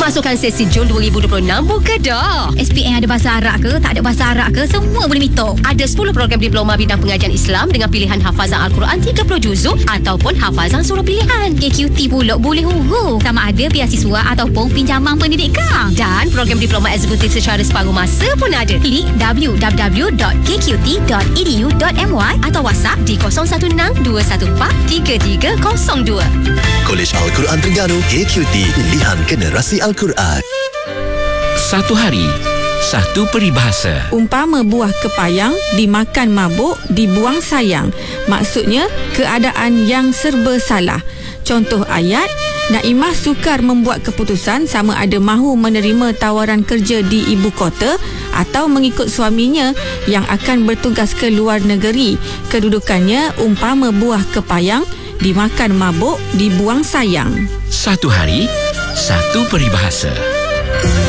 Pemasukan sesi Jun 2026 buka dah. SPM ada bahasa Arab ke, tak ada bahasa Arab ke, semua boleh mitok. Ada 10 program diploma bidang pengajian Islam dengan pilihan hafazan Al-Quran 30 juzuk ataupun hafazan surah pilihan. KQT pula boleh huru sama ada beasiswa ataupun pinjaman pendidikan. Dan program diploma eksekutif secara separuh masa pun ada. Klik www.kqt.edu.my atau WhatsApp di 016-214-3302. Kolej Al-Quran Terengganu KQT, pilihan generasi Al-Quran. Satu hari, satu peribahasa. Umpama buah kepayang dimakan mabuk, dibuang sayang. Maksudnya keadaan yang serba salah. Contoh ayat, Naimah sukar membuat keputusan sama ada mahu menerima tawaran kerja di ibu kota atau mengikut suaminya yang akan bertugas ke luar negeri. Kedudukannya umpama buah kepayang dimakan mabuk, dibuang sayang. Satu hari, satu peribahasa.